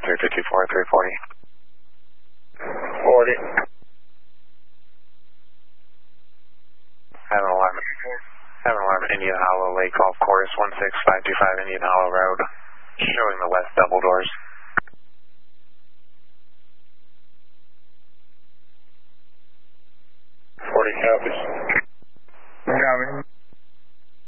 354, 340. 40. Have an alarm Indian Hollow Lake Golf Course, 16525 Indian Hollow Road, showing the west double doors. 40 copies. Copy.